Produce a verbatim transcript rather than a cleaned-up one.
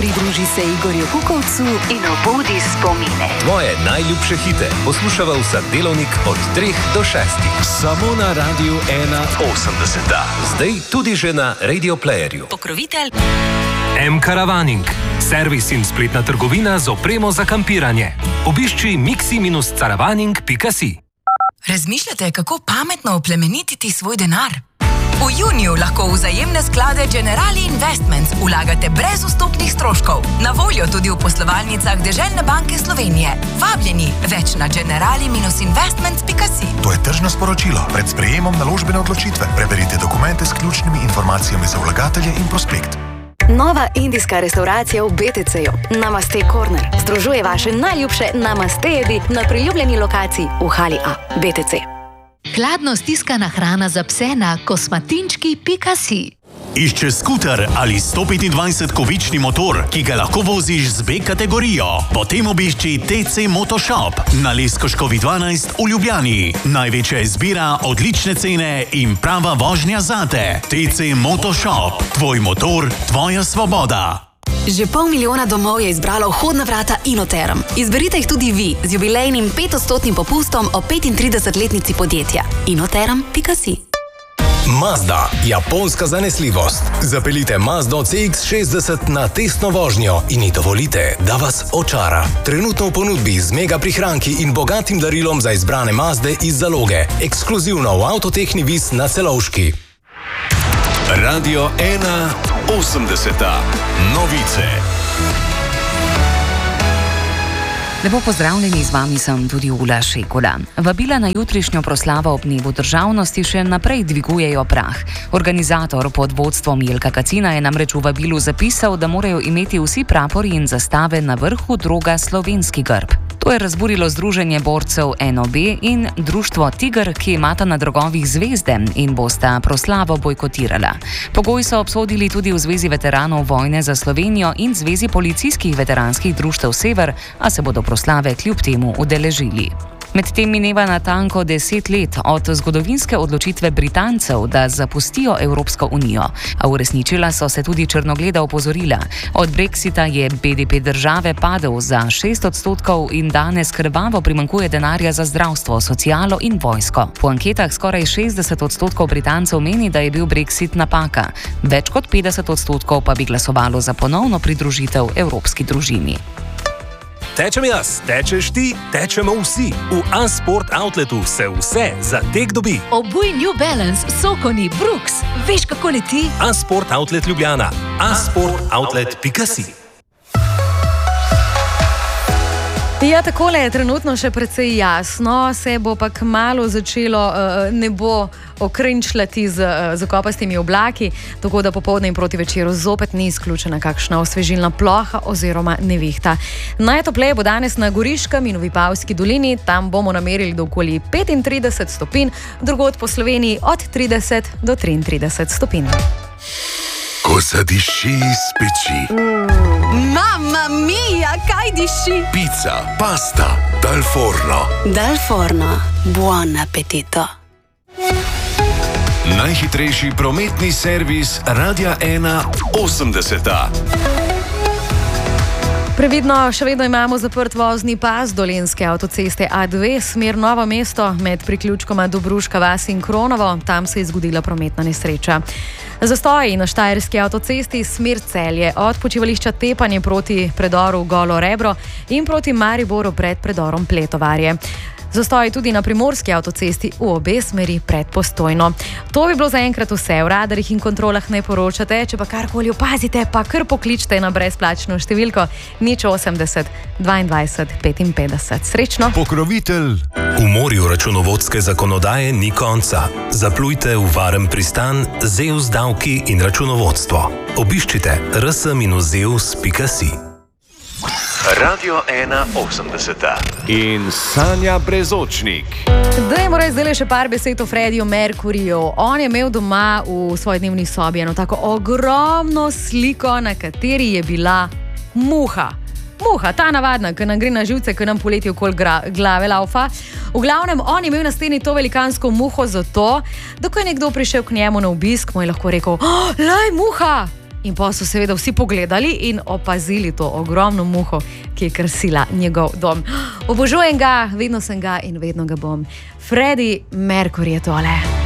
Pridruži se Igorju Kukovcu in obudi spomine. Tvoje najljubše hite poslušava vsak delovnik od treh do šestih. Samo na Radiu ena osemdeset. Zdaj tudi že na Radio Playerju. Pokrovitelj M-Caravaning. Servis in spletna trgovina z opremo za kampiranje. Obišči mixi dash caravaning pika si. Razmišljate, kako pametno oplemenititi svoj denar? V juniju lahko v vzajemne sklade Generali Investments vlagate brez vstopnih stroškov. Na voljo tudi v poslovalnicah Deželne banke Slovenije. Vabljeni, več na generali dash investments pika si. To je tržno sporočilo. Pred sprejemom naložbene odločitve preverite dokumente s ključnimi informacijami za vlagatelje in prospekt. Nova indijska restauracija v B T C-ju, Namaste Corner, združuje vaše najljubše namaste jedi na priljubljeni lokaciji v hali A, B T C. Hladno stiskana hrana za pse na kosmatinčki pika si. Išče skuter ali sto petindvajset-kovični motor, ki ga lahko voziš z B kategorijo? Potem obišči T C Motoshop na Leskoškovi dvanajst v Ljubljani. Največja izbira, odlične cene in prava vožnja zate. T C Motoshop. Tvoj motor, tvoja svoboda. Že pol milijona domov je izbralo vhodna vrata Inoterm. Izberite jih tudi vi z jubilejnim petodstotnim popustom o petintridesetletnici podjetja. inoterm pika si. Mazda, japonska zanesljivost. Zapeljite Mazdo C X šestdeset na testno vožnjo in ji dovolite, da vas očara. Trenutno v ponudbi z mega prihranki in bogatim darilom za izbrane Mazde iz zaloge. Ekskluzivno v Avtotehni Vis na Celovški. Radio ena osemdeset. Novice. Lepo pozdravljeni, z vami sem tudi Ula Šekola. Vabila na jutrišnjo proslavo ob dnevu državnosti še naprej dvigujejo prah. Organizator pod vodstvom Jelka Kacina je namreč v vabilu zapisal, da morajo imeti vsi prapori in zastave na vrhu droga slovenski grb. To je razburilo Združenje borcev N O B in društvo Tiger, ki imata na drogovih zvezde in bosta proslavo bojkotirala. Pogoj so obsodili tudi v Zvezi veteranov vojne za Slovenijo in Zvezi policijskih veteranskih društev Sever, a se bodo proslave kljub temu udeležili. Medtem mineva natanko deset let od zgodovinske odločitve Britancev, da zapustijo Evropsko unijo, a uresničila so se tudi črnogleda opozorila. Od Brexita je B D P države padel za šest odstotkov in danes krvavo primanjkuje denarja za zdravstvo, socialo in vojsko. Po anketah skoraj šestdeset odstotkov Britancev meni, da je bil Brexit napaka. Več kot petdeset odstotkov pa bi glasovalo za ponovno pridružitev evropski družini. Tečem jaz, tečeš ti, tečemo vsi. V A-Sport Outletu se vse za tek dobi. Obuj New Balance, Sokoni, Brooks. Veš, kako leti? A-Sport Outlet Ljubljana. a sport outlet pika si. Ja, takole je trenutno še precej jasno, se bo pa kmalu začelo uh, nebo okrenčljati z uh, zakopastimi oblaki, tako da popoldne in proti večeru zopet ni izključena kakšna osvežilna ploha oziroma nevihta. Najtopleje bo danes na Goriškem in v Vipavski dolini, tam bomo namerili do okoli petintrideset stopinj, drugod po Sloveniji od trideset do triintrideset stopinj. Ko zadiši iz peči. Mamma mia, kaj diši? Pizza, pasta, dal forno. Dal forno, buon appetito. Najhitrejši prometni servis Radia ena osemdeset. Previdno, še vedno imamo zaprt vozni pas Dolenjske avtoceste A dve, smer Novo mesto med priključkoma Dobruška vas in Kronovo, tam se je zgodila prometna nesreča. Zastoji na Štajerski avtocesti smer Celje od počivališča Tepanje proti predoru Golo Rebro in proti Mariboru pred predorom Pletovarje. Zastoji tudi na Primorski avtocesti v obe smeri pred Postojno. To bi bilo zaenkrat vse. V radarjih in kontrolah ne poročate, če pa karkoli opazite, pa kar pokličte na brezplačno številko nič osemdeset dvaindvajset petinpetdeset. Srečno! Pokrovitelj. V morju računovodske zakonodaje ni konca. Zaplujte v varen pristan Zeus davki in računovodstvo. Obiščite r s dash zeus pika si. Radio ena osemdeset in Sanja Brezočnik. Dajmo res zdaj še par besed o Freddiju Mercuryju. On je imel doma v svoji dnevni sobi eno tako ogromno sliko, na kateri je bila muha. Muha, ta navadna, ki nam gre na živce, ki nam poleti okoli glave laufa. V glavnem, on je imel na steni to velikansko muho zato, da ko je nekdo prišel k njemu na obisk, mu je lahko rekel: "Oh, lej, muha! In pa so seveda vsi pogledali in opazili to ogromno muho, ki je krasila njegov dom. Obožujem ga, vedno sem ga in vedno ga bom. Freddie Mercury je tole.